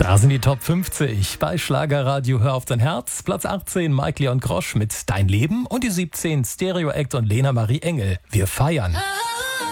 Da sind die Top 50 bei Schlagerradio Hör auf dein Herz. Platz 18 Mike Leon Grosch mit Dein Leben und die 17 Stereo Act und Lena Marie Engel. Wir feiern.